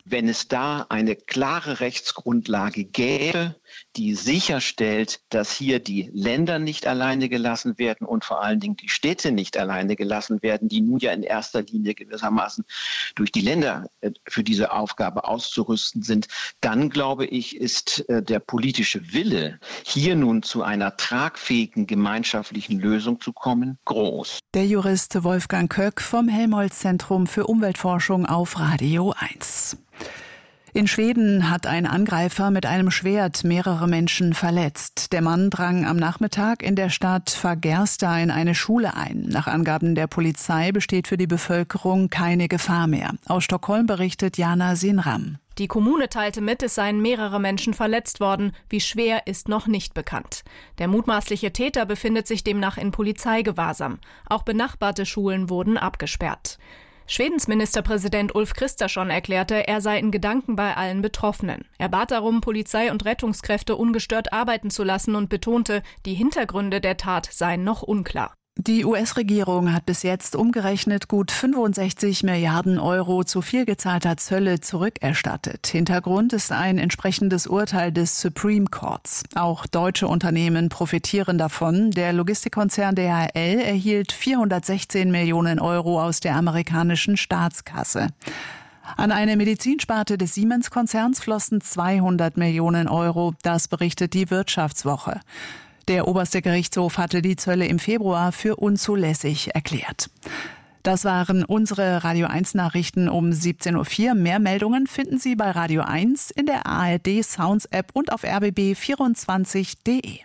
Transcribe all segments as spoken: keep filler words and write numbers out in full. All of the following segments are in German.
wenn es da eine klare Rechtsgrundlage gäbe, die sicherstellt, dass hier die Länder nicht alleine gelassen werden und vor allen Dingen die Städte nicht alleine gelassen werden, die nun ja in erster Linie gewissermaßen durch die Länder für diese Aufgabe auszurüsten sind, dann glaube ich, ist der politische Wille, hier nun zu einer tragfähigen gemeinschaftlichen Lösung zu kommen, groß. Der Jurist Wolfgang Köck vom Helmholtz-Zentrum für Umweltforschung auf Radio eins. In Schweden hat ein Angreifer mit einem Schwert mehrere Menschen verletzt. Der Mann drang am Nachmittag in der Stadt Fagersta in eine Schule ein. Nach Angaben der Polizei besteht für die Bevölkerung keine Gefahr mehr. Aus Stockholm berichtet Jana Sinram. Die Kommune teilte mit, es seien mehrere Menschen verletzt worden. Wie schwer, ist noch nicht bekannt. Der mutmaßliche Täter befindet sich demnach in Polizeigewahrsam. Auch benachbarte Schulen wurden abgesperrt. Schwedens Ministerpräsident Ulf Kristersson erklärte, er sei in Gedanken bei allen Betroffenen. Er bat darum, Polizei und Rettungskräfte ungestört arbeiten zu lassen und betonte, die Hintergründe der Tat seien noch unklar. Die U S-Regierung hat bis jetzt umgerechnet gut fünfundsechzig Milliarden Euro zu viel gezahlter Zölle zurückerstattet. Hintergrund ist ein entsprechendes Urteil des Supreme Courts. Auch deutsche Unternehmen profitieren davon. Der Logistikkonzern D H L erhielt vierhundertsechzehn Millionen Euro aus der amerikanischen Staatskasse. An eine Medizinsparte des Siemens-Konzerns flossen zweihundert Millionen Euro. Das berichtet die Wirtschaftswoche. Der oberste Gerichtshof hatte die Zölle im Februar für unzulässig erklärt. Das waren unsere Radio eins Nachrichten um siebzehn Uhr vier. Mehr Meldungen finden Sie bei Radio eins, in der A R D Sounds App und auf r b b vierundzwanzig punkt d e.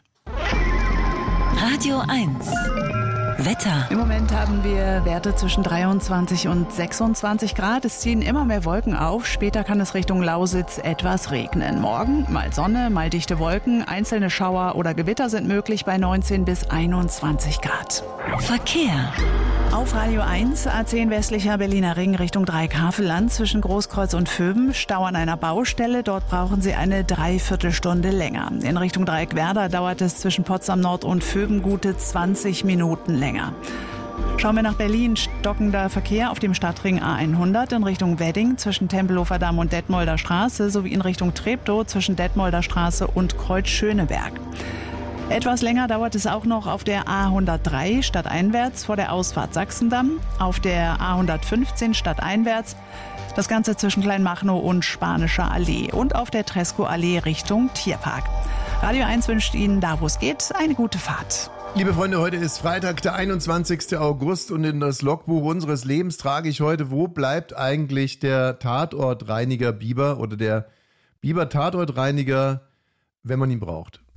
Radio eins. Wetter. Im Moment haben wir Werte zwischen dreiundzwanzig und sechsundzwanzig Grad. Es ziehen immer mehr Wolken auf. Später kann es Richtung Lausitz etwas regnen. Morgen mal Sonne, mal dichte Wolken. Einzelne Schauer oder Gewitter sind möglich bei neunzehn bis einundzwanzig Grad. Verkehr. Auf Radio eins, A zehn westlicher Berliner Ring Richtung Dreieck-Havelland zwischen Großkreuz und Vöben. Stau an einer Baustelle. Dort brauchen Sie eine Dreiviertelstunde länger. In Richtung Dreieck-Werder dauert es zwischen Potsdam Nord und Vöben gute zwanzig Minuten länger. Schauen wir nach Berlin. Stockender Verkehr auf dem Stadtring A hundert in Richtung Wedding zwischen Tempelhofer Damm und Detmolder Straße sowie in Richtung Treptow zwischen Detmolder Straße und Kreuz-Schöneberg. Etwas länger dauert es auch noch auf der A hundertdrei stadteinwärts vor der Ausfahrt Sachsendamm, auf der A hundertfünfzehn stadteinwärts, das Ganze zwischen Kleinmachnow und Spanischer Allee und auf der Tresco-Allee Richtung Tierpark. Radio eins wünscht Ihnen, da wo es geht, eine gute Fahrt. Liebe Freunde, heute ist Freitag, der einundzwanzigster August und in das Logbuch unseres Lebens trage ich heute, wo bleibt eigentlich der Tatortreiniger Biber oder der Biber-Tatortreiniger, wenn man ihn braucht.